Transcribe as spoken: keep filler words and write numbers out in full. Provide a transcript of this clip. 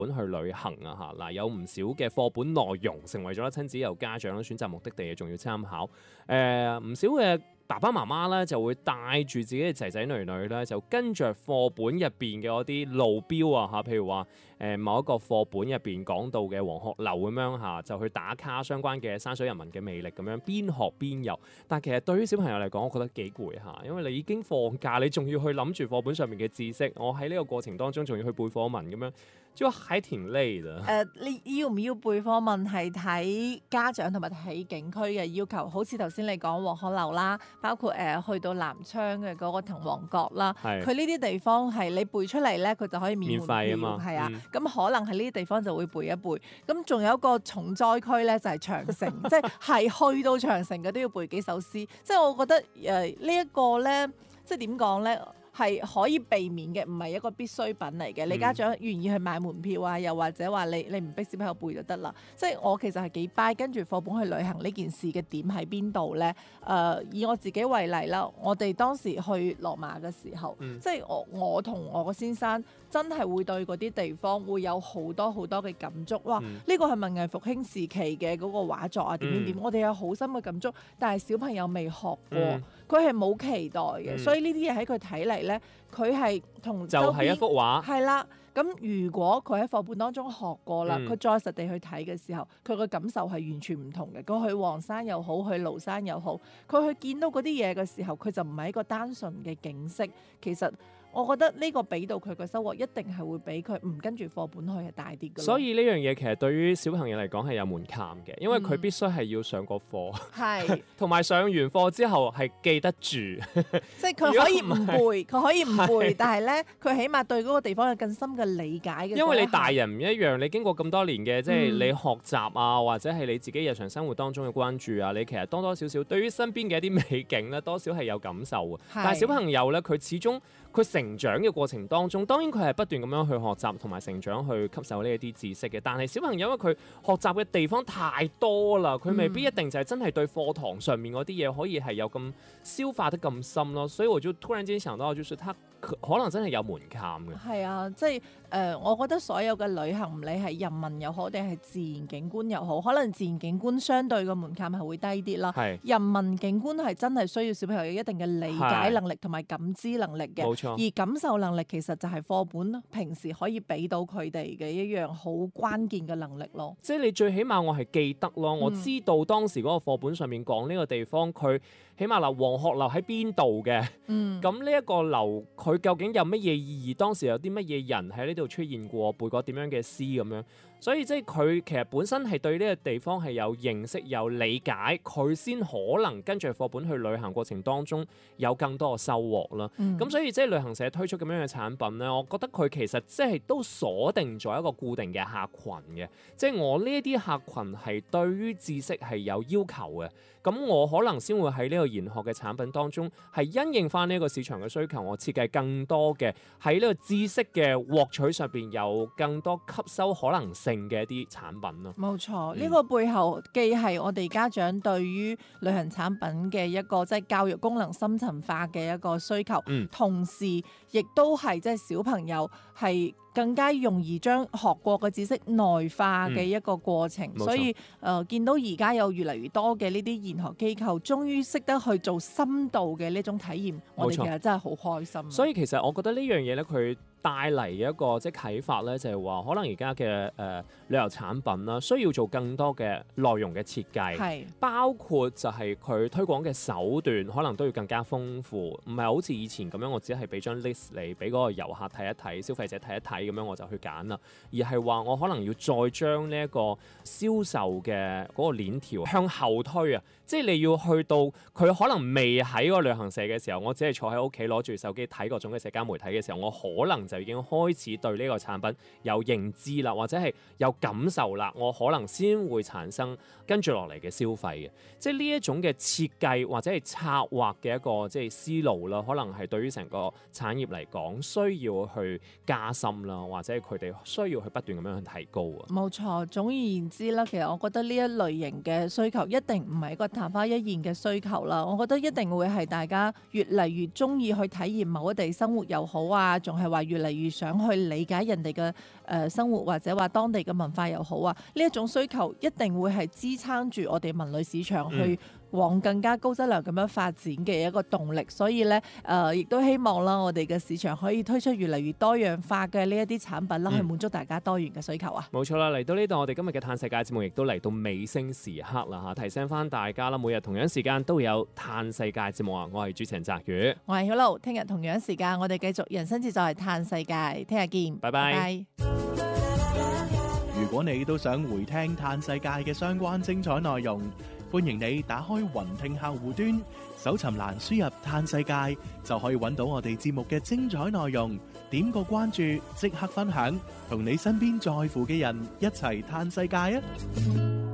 本去旅行啊嚇。嗱，有唔少嘅課本內容成為咗親子由家長選擇目的地嘅重要參考。誒、呃，唔少嘅爸爸媽媽咧就會帶住自己嘅仔仔女女咧，就跟着課本入邊嘅嗰啲路標啊嚇，譬如話誒、呃、某一個課本入邊講到嘅黃鶴樓咁樣嚇，就去打卡相關嘅山水人文嘅魅力咁樣，邊學邊遊。但其實對於小朋友嚟講，我覺得幾攰嚇，因為你已經放假，你仲要去諗住課本上面嘅知識，我喺呢個過程當中仲要去背課文咁樣，就還挺累的。誒、 呃，你要唔要背課文係睇家長同埋睇景區嘅要求，好似頭先你講黃鶴樓啦。包括誒、呃、去到南昌嘅嗰個滕王閣啦，佢呢啲地方係你背出嚟咧，佢就可以免門票， 免費啊嘛， 係啊，咁、嗯、可能喺呢啲地方就會背一背。咁仲有一個重災區咧，就係、是、長城，即係係去到長城嘅都要背幾首詩。即係我覺得誒、呃這個、呢一個咧，即係點講咧？係可以避免嘅，唔係一個必需品嚟嘅。你家長願意去買門票啊，又或者話你你唔逼小朋友背就得啦。即係我其實係幾 buy 跟住課本去旅行呢件事嘅點喺邊度咧？誒、呃，以我自己為例啦，我哋當時去羅馬嘅時候，嗯、即係我我同我個先生真係會對嗰啲地方會有好多好多嘅感觸。哇！呢、嗯、個係文藝復興時期嘅嗰個畫作啊，點點點，嗯、我哋有好深嘅感觸，但係小朋友未學過，佢係冇期待嘅，嗯、所以呢啲嘢喺佢睇嚟咧，佢係同就係一幅畫， 係啦。咁如果佢喺課本當中學過啦，佢、嗯、再實地去睇嘅時候，佢個感受係完全唔同嘅。佢去黃山又好，去廬山又好，佢去見到嗰啲嘢嘅時候，佢就唔係一個單純嘅景色。其實我覺得呢個俾到佢嘅收穫，一定係會比佢唔跟住課本去係大啲嘅。 所以呢樣嘢其實對於小朋友嚟講係有門檻嘅，因為佢必須係要上過課，係、嗯，同埋上完課之後係記得住， 即係佢可以唔背，佢可以唔背，但係咧佢起碼對嗰個地方有更深嘅理解嘅。 因為你大人唔一樣，你經過咁多年嘅，即係你學習啊，或者係你自己日常生活當中嘅關注啊，你其實多多少少對於身邊嘅一啲美景咧，多少係有感受嘅。但係小朋友咧，佢始終佢成長嘅過程當中，當然佢係不斷咁樣去學習同埋成長，去吸收呢一啲知識嘅。但係小朋友因為佢學習嘅地方太多啦，佢未必一定就係真係對課堂上面嗰啲嘢可以係有咁消化得咁深咯。所以我就突然間想到，就是他可能真係有門檻嘅。 係啊，即係誒、呃，我覺得所有嘅旅行，唔理係人文又好，定係自然景觀又好，可能自然景觀相對個門檻係會低啲啦。係人文景觀係真係需要小朋友有一定嘅理解能力同埋感知能力嘅。冇錯。而感受能力其實就係課本平時可以俾到佢哋嘅一樣好關鍵嘅能力咯。 即係你最起碼我係記得咯，嗯、我知道當時嗰個課本上面講呢個地方，佢起碼嗱黃鶴樓喺邊度嘅。嗯。咁呢一個樓佢究竟有乜嘢意義？當時有啲乜嘢人喺呢度出現過，背過點樣嘅詩咁樣？所以即係佢其實本身係對呢個地方係有認識、有理解，佢先可能跟住課本去旅行過程當中有更多嘅收穫啦。咁、嗯、所以即係旅行社推出咁樣嘅產品咧，我覺得佢其實即係都鎖定咗一個固定嘅客群嘅。即係我呢一啲客群係對於知識係有要求嘅，咁我可能先會喺呢個研學嘅產品當中係因應翻呢個市場嘅需求，我設計更多嘅喺呢個知識嘅獲取上邊有更多吸收可能性嘅一啲產品咯。 冇錯，呢、嗯、個背後既係我哋家長對於旅行產品嘅一個即係教育功能深層化嘅一個需求，嗯、同時亦都係即係小朋友係更加容易將學過嘅知識內化嘅一個過程。嗯、所以誒、呃、見到而家有越嚟越多嘅呢啲研學機構終於識得去做深度嘅呢種體驗，我哋其實真係好開心。 所以其實我覺得呢樣嘢咧，佢帶嚟嘅一個即係啟發咧，就係話可能而家嘅誒旅遊產品啦，需要做更多嘅內容嘅設計，係包括就係佢推廣嘅手段，可能都要更加豐富，唔係好似以前咁樣，我只係俾張 list 嚟，俾嗰個遊客睇一睇，消費者睇一睇咁樣我就去揀啦，而係話我可能要再將呢一個銷售嘅嗰個鏈條向後推啊，即係你要去到佢可能未喺個旅行社嘅時候，我只係坐喺屋企攞住手機睇各種嘅社交媒體嘅時候，我可能就已經開始對呢個產品有認知啦，或者係有感受啦，我可能先會產生跟住落嚟嘅消費嘅，即係呢一種嘅設計或者係策劃嘅一個即係思路啦，可能係對於成個產業嚟講需要去加深啦，或者係佢哋需要去不斷咁樣去提高啊。 冇錯，總而言之啦，其實我覺得呢一類型嘅需求一定唔係一個曇花一現嘅需求啦，我覺得一定會係大家越嚟越中意去體驗某一地生活又好啊，仲係話越嚟越想去理解人哋嘅誒生活或者話當地嘅文化又好啊，呢一種需求一定會係支撐住我哋文旅市場去往更加高質量咁樣發展嘅一個動力。所以咧誒，亦、呃、都希望啦，我哋嘅市場可以推出越嚟越多樣化嘅呢一啲產品啦，嗯、去滿足大家多元嘅需求啊。 冇錯啦，嚟到呢度，我哋今日嘅嘆世界節目亦都嚟到尾聲時刻啦嚇，提醒翻大家啦，每日同樣時間都會有嘆世界節目啊。我係主持人澤宇， 我係曉露，聽日同樣時間我哋繼續人生自在嘆世界，聽日見， 拜拜。 拜拜。 如果你都想回聽嘆世界嘅相關精彩內容，歡迎你打開雲聽客戶端，搜尋欄輸入嘆世界，就可以揾到我哋節目嘅精彩內容。點個關注，即刻分享，同你身邊在乎嘅人一齊嘆世界啊！